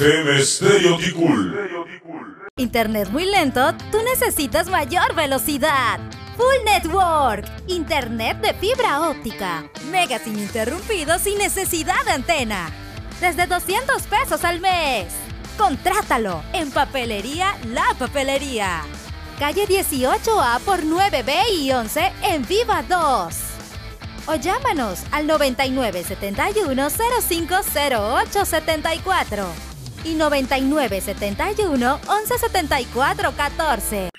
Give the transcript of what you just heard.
FM Stereo Ticul. Internet muy lento, tú necesitas mayor velocidad. Full Network, internet de fibra óptica, megas ininterrumpidos sin necesidad de antena. Desde 200 pesos al mes. Contrátalo en Papelería La Papelería. Calle 18A por 9B y 11 en Viva 2. O llámanos al 9971-050874 y 9971-1174-14.